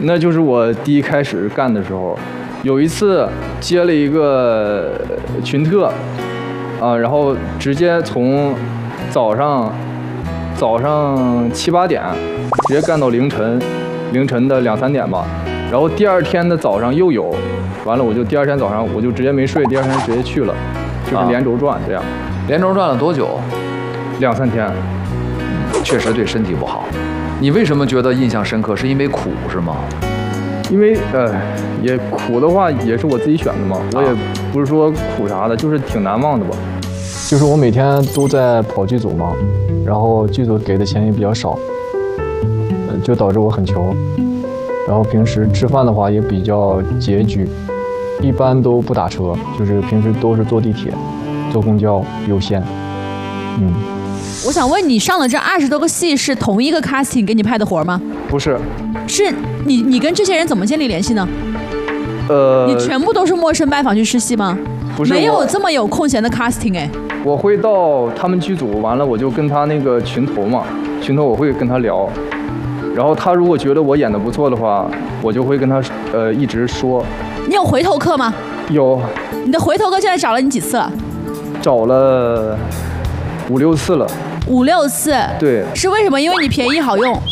那就是我第一开始干的时候，有一次接了一个群特，然后直接从早上7、8点，直接干到凌晨的2、3点吧。然后第二天的早上又有，完了我就第二天早上我就直接没睡，第二天直接去了，就是连轴转这样。 连轴转了多久 ？2、3天。 确实对身体不好。你为什么觉得印象深刻？是因为苦是吗？ 因为也苦的话也是我自己选的嘛，我也不是说苦啥的，就是挺难忘的吧。就是我每天都在跑剧组嘛，然后剧组给的钱也比较少，就导致我很穷。然后平时吃饭的话也比较拮据，一般都不打车，就是平时都是坐地铁、坐公交优先。 我想问你，上了这20多个戏是同一个 casting 给你拍的活吗？ 不是， 是你跟这些人怎么建立联系呢？你全部都是陌生拜访去试戏吗？ 不是， 没有这么有空闲的 casting 哎。 我会到他们剧组，完了我就跟他那个群头我会跟他聊，然后他如果觉得我演得不错的话，我就会跟他一直说。 你有回头客吗？ 有。 你的回头客现在找了你几次了？ 找了5、6次了。 5、6次。 对。 是为什么？因为你便宜好用。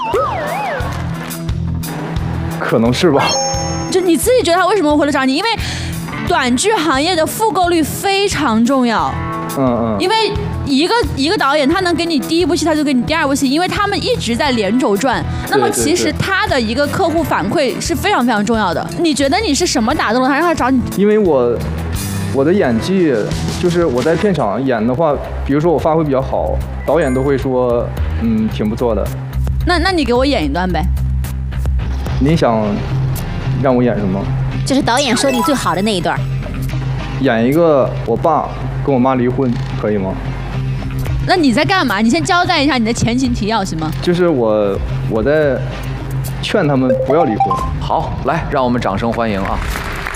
可能是吧。 就你自己觉得他为什么回来找你？因为短剧行业的复购率非常重要。因为一个导演他能给你第1部戏，他就给你第2部戏，因为他们一直在连轴转。那么其实他的一个客户反馈是非常非常重要的。你觉得你是什么打动了他，让他找你？ 因为我的演技，就是我在片场演的话，比如说我发挥比较好，导演都会说，挺不错的。 那你给我演一段呗。 你想让我演什么？ 就是导演说你最好的那一段。 演一个我爸跟我妈离婚，可以吗？ 那你在干嘛？你先交代一下你的前情提要行吗？ 就是我在劝他们不要离婚。 好，来，让我们掌声欢迎啊！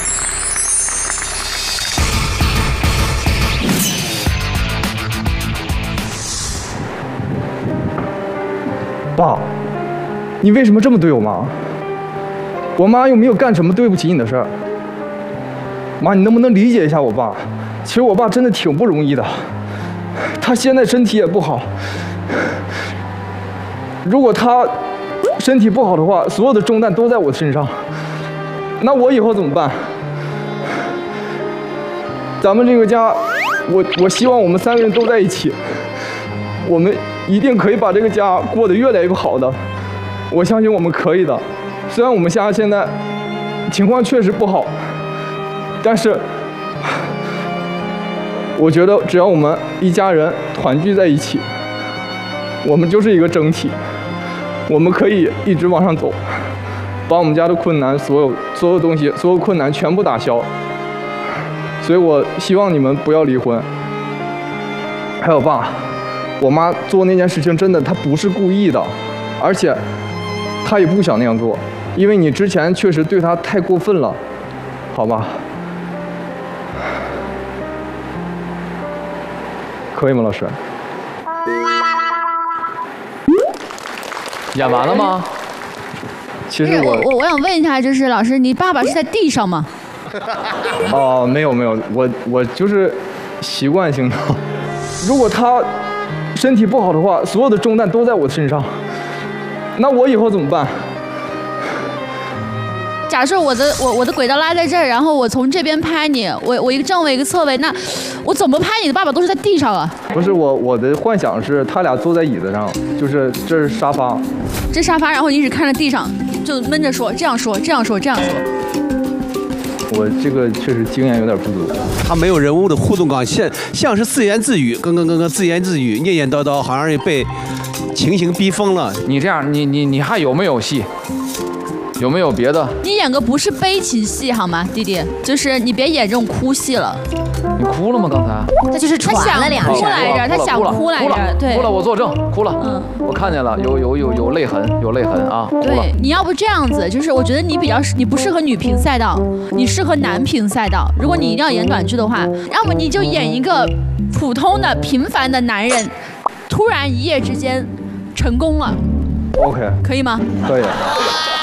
爸，你为什么这么对我妈？我妈又没有干什么对不起你的事儿。妈，你能不能理解一下我爸？其实我爸真的挺不容易的，他现在身体也不好。如果他身体不好的话，所有的重担都在我身上，那我以后怎么办？咱们这个家，我希望我们3个人都在一起，我们一定可以把这个家过得越来越好的。我相信我们可以的。虽然我们家现在情况确实不好，但是我觉得只要我们一家人团聚在一起，我们就是一个整体，我们可以一直往上走，把我们家的困难所有东西所有困难全部打消。所以我希望你们不要离婚。还有爸，我妈做那件事情真的她不是故意的，而且她也不想那样做，因为你之前确实对她太过分了，好吧？可以吗，老师？ 演完了吗？ 其实我想问一下，就是老师，你爸爸是在地上吗？ 没有，我就是习惯性的。如果他身体不好的话，所有的重担都在我身上，那我以后怎么办？ 假设我的轨道拉在这儿，然后我从这边拍你，我一个正位一个侧位，那我怎么拍你的爸爸都是在地上啊？ 不是我的幻想是他俩坐在椅子上，就是这是沙发， 这沙发，然后你只看着地上，就闷着说，这样说，这样说，这样说。 我这个确实经验有点不足， 他没有人物的互动感，像是自言自语，咯自言自语，念念叨叨，好像也被情形逼疯了。 你这样，你还有没有戏？有没有别的？ 你演个不是悲情戏好吗，弟弟？就是你别演这种哭戏了。 你哭了吗？刚才？ 他就是喘了2声。 他想哭来着，对。 哭了，我作证，哭了。我看见了，有泪痕，有泪痕啊。 对，你要不这样子，就是我觉得你不适合女频赛道，你适合男频赛道。如果你一定要演短剧的话，要么你就演一个普通的平凡的男人，突然一夜之间成功了。 OK。 可以吗？ 可以。